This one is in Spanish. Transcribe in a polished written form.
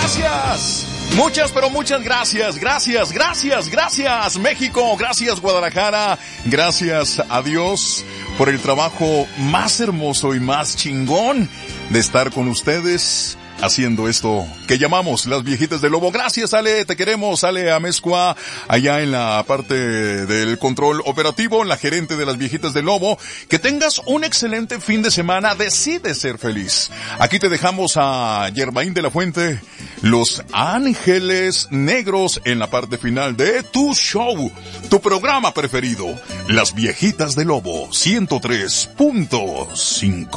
gracias. Muchas, pero muchas gracias. Gracias, México. Gracias, Guadalajara. Gracias a Dios por el trabajo más hermoso y más chingón de estar con ustedes haciendo esto que llamamos Las Viejitas del Lobo. Gracias, Ale, te queremos, Ale Amezcua, allá en la parte del control operativo, la gerente de Las Viejitas del Lobo. Que tengas un excelente fin de semana, decide ser feliz. Aquí te dejamos a Yermaín de la Fuente, Los Ángeles Negros, en la parte final de tu show, tu programa preferido, Las Viejitas del Lobo, 103.5.